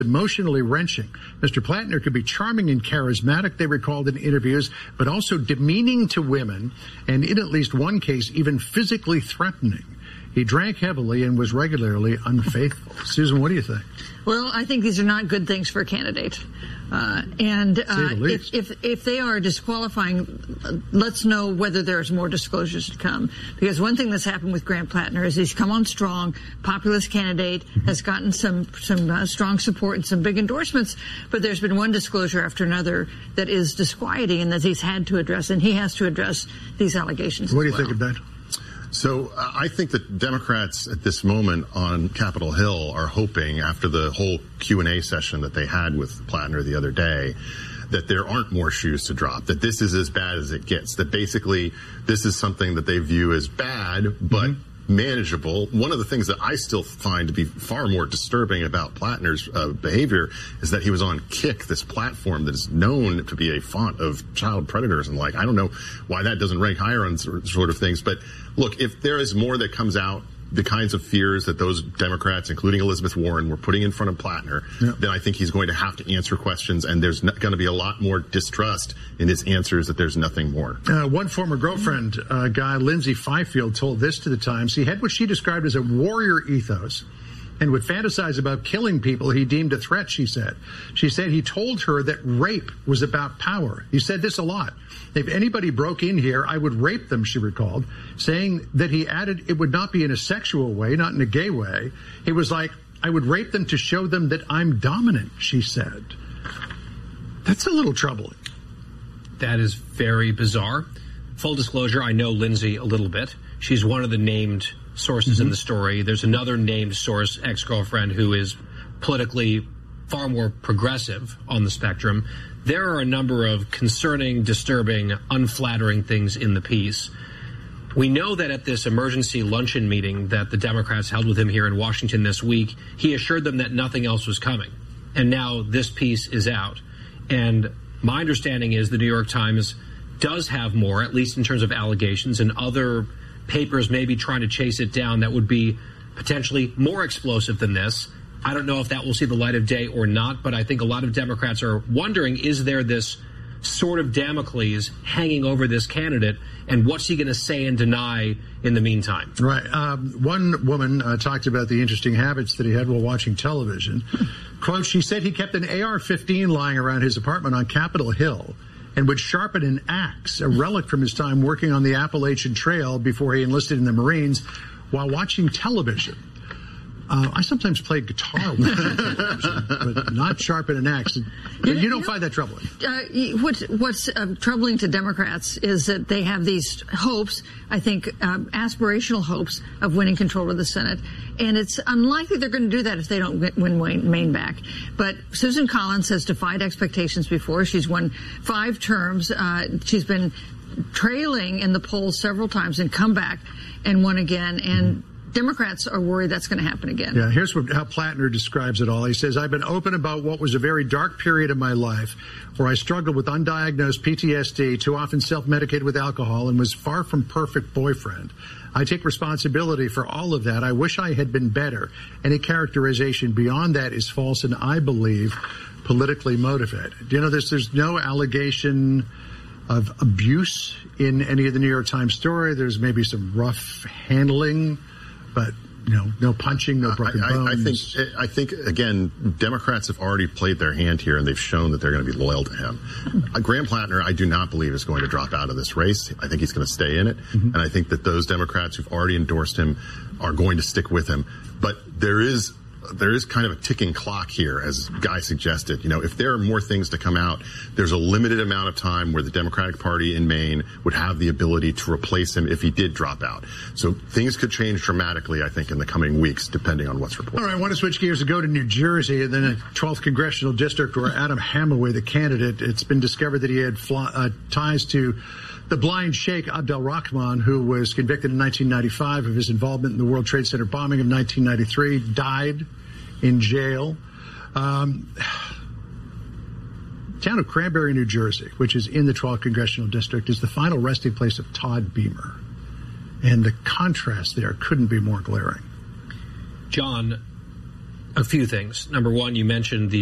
emotionally wrenching. Mr. Plattner could be charming and charismatic, they recalled in interviews, but also demeaning to women, and in at least one case, even physically threatening. He drank heavily and was regularly unfaithful. Susan, what do you think? Well, I think these are not good things for a candidate. If they are disqualifying, let's know whether there's more disclosures to come. Because one thing that's happened with Grant Plattner is he's come on strong, populist candidate, has gotten some strong support and some big endorsements, but there's been one disclosure after another that is disquieting and that he's had to address, and he has to address these allegations. What do you think of that? So I think that Democrats at this moment on Capitol Hill are hoping, after the whole Q&A session that they had with Plattner the other day, that there aren't more shoes to drop, that this is as bad as it gets, that basically this is something that they view as bad but manageable. One of the things that I still find to be far more disturbing about Plattner's behavior is that he was on Kick, this platform that is known to be a font of child predators, and I don't know why that doesn't rank higher on sort of things. But look, if there is more that comes out, the kinds of fears that those Democrats, including Elizabeth Warren, were putting in front of Plattner, then I think he's going to have to answer questions, and there's going to be a lot more distrust in his answers that there's nothing more. One former girlfriend guy, Lindsay Fifield, told this to the Times. He had what she described as a warrior ethos and would fantasize about killing people he deemed a threat, she said. She said he told her that rape was about power. He said this a lot. If anybody broke in here, I would rape them, she recalled, saying that he added it would not be in a sexual way, not in a gay way. He was like, I would rape them to show them that I'm dominant, she said. That's a little troubling. That is very bizarre. Full disclosure, I know Lindsay a little bit. She's one of the named sources in the story. There's another named source, ex-girlfriend, who is politically far more progressive on the spectrum. There are a number of concerning, disturbing, unflattering things in the piece. We know that at this emergency luncheon meeting that the Democrats held with him here in Washington this week, he assured them that nothing else was coming. And now this piece is out. And my understanding is the New York Times does have more, at least in terms of allegations, and other papers may be trying to chase it down that would be potentially more explosive than this. I don't know if that will see the light of day or not, but I think a lot of Democrats are wondering, is there this sort of Damocles hanging over this candidate, and what's he going to say and deny in the meantime? Right. One woman talked about the interesting habits that he had while watching television. Quote, she said he kept an AR-15 lying around his apartment on Capitol Hill and would sharpen an axe, a relic from his time working on the Appalachian Trail before he enlisted in the Marines, while watching television. I sometimes play guitar with television, but not sharpen an axe. You don't find that troubling? What's troubling to Democrats is that they have these hopes, I think aspirational hopes, of winning control of the Senate. And it's unlikely they're going to do that if they don't win Maine back. But Susan Collins has defied expectations before. She's won 5 terms. She's been trailing in the polls several times and come back and won again. And Democrats are worried that's going to happen again. Yeah, here's how Plattner describes it all. He says, I've been open about what was a very dark period of my life where I struggled with undiagnosed PTSD, too often self-medicated with alcohol, and was far from perfect boyfriend. I take responsibility for all of that. I wish I had been better. Any characterization beyond that is false and, I believe, politically motivated. You know, there's no allegation of abuse in any of the New York Times story. There's maybe some rough handling, but no punching, no broken bones. I think again, Democrats have already played their hand here, and they've shown that they're going to be loyal to him. Graham Plattner, I do not believe is going to drop out of this race. I think he's going to stay in it, and I think that those Democrats who've already endorsed him are going to stick with him. But there is kind of a ticking clock here, as Guy suggested. If there are more things to come out, there's a limited amount of time where the Democratic Party in Maine would have the ability to replace him if he did drop out. So things could change dramatically, I think, in the coming weeks, depending on what's reported. All right, I want to switch gears and go to New Jersey, and then a 12th congressional district where Adam Hamaway, the candidate, it's been discovered that he had ties to the blind Sheikh Abdel Rahman, who was convicted in 1995 of his involvement in the World Trade Center bombing of 1993, died in jail. Town of Cranberry, New Jersey, which is in the 12th Congressional District, is the final resting place of Todd Beamer. And the contrast there couldn't be more glaring. John, A few things. Number one, you mentioned the